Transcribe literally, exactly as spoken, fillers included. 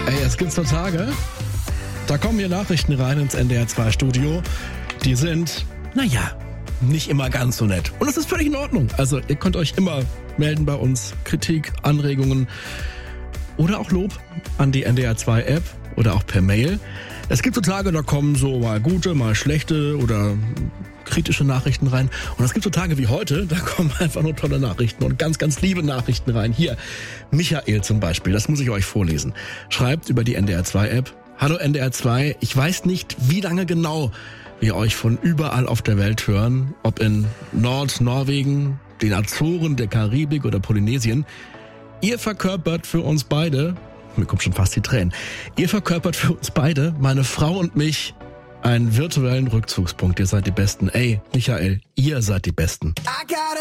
Ey, es gibt so Tage, da kommen hier Nachrichten rein ins N D R zwei Studio. Die sind, naja, nicht immer ganz so nett. Und das ist völlig in Ordnung. Also ihr könnt euch immer melden bei uns. Kritik, Anregungen oder auch Lob an die N D R zwei App oder auch per Mail. Es gibt so Tage, da kommen so mal gute, mal schlechte oder kritische Nachrichten rein. Und es gibt so Tage wie heute, da kommen einfach nur tolle Nachrichten und ganz, ganz liebe Nachrichten rein. Hier, Michael zum Beispiel, das muss ich euch vorlesen. Schreibt über die N D R zwei App: Hallo N D R zwei, ich weiß nicht, wie lange genau wir euch von überall auf der Welt hören, ob in Nordnorwegen, den Azoren, der Karibik oder Polynesien. Ihr verkörpert für uns beide, mir kommt schon fast die Tränen, ihr verkörpert für uns beide, meine Frau und mich, einen virtuellen Rückzugspunkt. Ihr seid die Besten. Ey, Michael, ihr seid die Besten.